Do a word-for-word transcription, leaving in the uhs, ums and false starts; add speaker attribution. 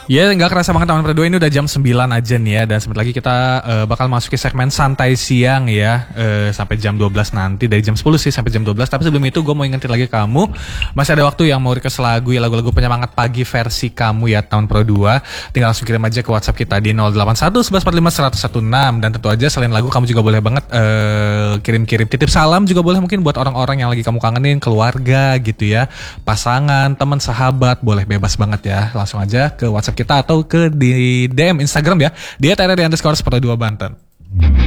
Speaker 1: Ya nggak kerasa banget teman berdua, ini udah jam sembilan aja nih ya. Dan sebentar lagi kita uh, bakal masuki segmen santai siang ya, uh, sampai jam dua belas nanti. Dari jam sepuluh sih sampai jam dua belas. Tapi sebelum itu gue mau ingetin lagi kamu, masih ada waktu yang mau request lagu ya, lagu-lagu penyemangat pagi versi kamu ya tahun Pro dua. Tinggal langsung kirim aja ke WhatsApp kita di nol delapan satu satu satu empat lima satu satu enam. Dan tentu aja selain lagu kamu juga boleh banget uh, kirim-kirim titip salam juga boleh, mungkin buat orang-orang yang lagi kamu kangenin, keluarga gitu ya, pasangan, teman, sahabat, boleh bebas banget ya. Langsung aja ke WhatsApp kita atau ke di D M Instagram ya, di at r r underscore sepuluh dua Banten.